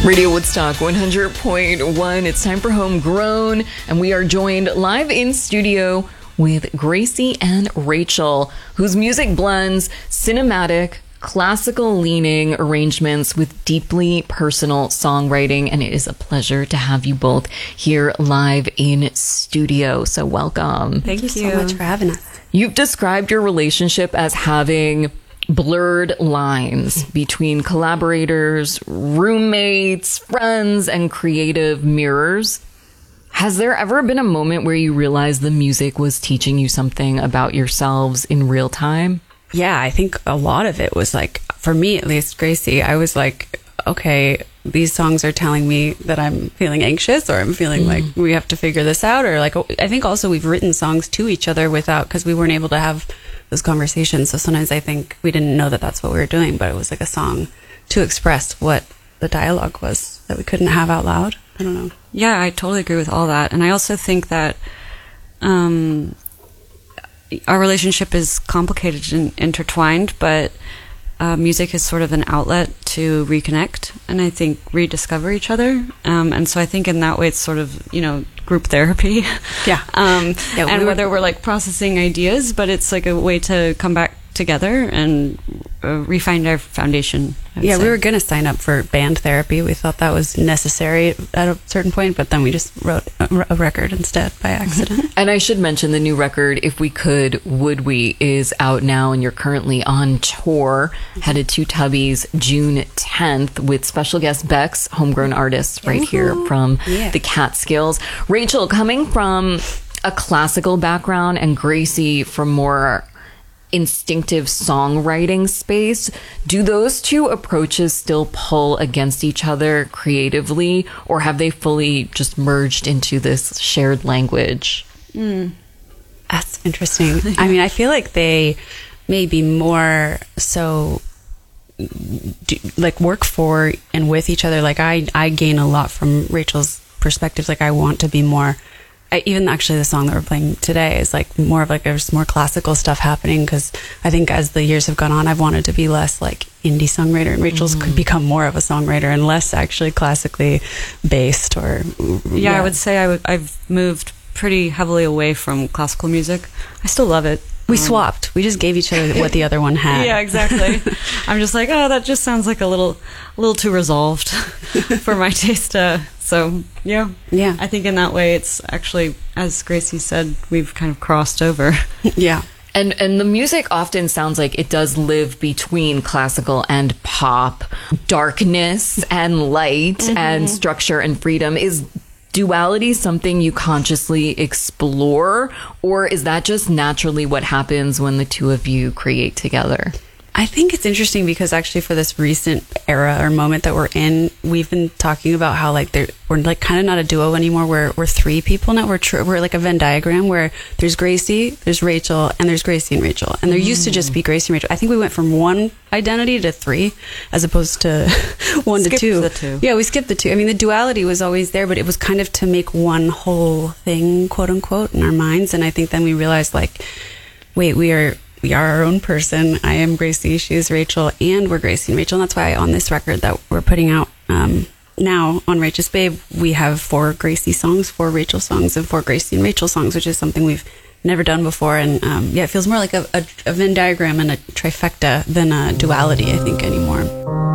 Radio Woodstock 100.1. It's time for Homegrown, and we are joined live in studio with Gracie and Rachel, whose music blends cinematic, classical-leaning arrangements with deeply personal songwriting, and it is a pleasure to have you both here live in studio. So welcome. Thank you so much for having us. You've described your relationship as having blurred lines between collaborators, roommates, friends, and creative mirrors. Has there ever been a moment where you realized the music was teaching you something about yourselves in real time? Yeah, I think a lot of it was like, for me at least, Gracie, I was like, okay, these songs are telling me that I'm feeling anxious, or I'm feeling like we have to figure this out, or like, I think also we've written songs to each other because we weren't able to have those conversations. So sometimes I think we didn't know that that's what we were doing, but it was like a song to express what the dialogue was that we couldn't have out loud. I don't know. Yeah, I totally agree with all that. And I also think that our relationship is complicated and intertwined, but music is sort of an outlet to reconnect and I think rediscover each other. And so I think in that way it's sort of, group therapy. Yeah. And whether we're like processing ideas, but it's like a way to come back together and refine our foundation. Yeah, we were going to sign up for band therapy. We thought that was necessary at a certain point, but then we just wrote a record instead by accident. And I should mention the new record, If We Could, Would We, is out now, and you're currently on tour, headed to Tubby's June 10th with special guest Bex, homegrown artists right here from the Catskills. Rachel, coming from a classical background and Gracie from more instinctive songwriting space, do those two approaches still pull against each other creatively, or have they fully just merged into this shared language? That's interesting. I mean, I feel like they may be more so like work for and with each other. Like I gain a lot from Rachel's perspective. Like I want to be more, even actually the song that we're playing today is like more of like there's more classical stuff happening, because I think as the years have gone on, I've wanted to be less like indie songwriter, and Rachel's could become more of a songwriter and less actually classically based. Or I would say I've moved pretty heavily away from classical music. I still love it. We swapped. We just gave each other what the other one had. Yeah, exactly. I'm just like, that just sounds like a little too resolved for my taste. So yeah. I think in that way, it's actually, as Gracie said, we've kind of crossed over. Yeah. And the music often sounds like it does live between classical and pop, darkness and light and structure and freedom. Is duality something you consciously explore, or is that just naturally what happens when the two of you create together? I think it's interesting because actually for this recent era or moment that we're in, we've been talking about how like we're like kind of not a duo anymore. We're three people now. We're like a Venn diagram where there's Gracie, there's Rachel, and there's Gracie and Rachel. And there used to just be Gracie and Rachel. I think we went from one identity to three as opposed to one to two. The two. Yeah, we skipped the two. I mean, the duality was always there, but it was kind of to make one whole thing, quote unquote, in our minds. And I think then we realized like, wait, we are our own person. I am Gracie, she is Rachel, and we're Gracie and Rachel. And that's why on this record that we're putting out now on Righteous Babe, we have 4 Gracie songs, 4 Rachel songs, and 4 Gracie and Rachel songs, which is something we've never done before. And it feels more like a Venn diagram and a trifecta than a duality, I think, anymore.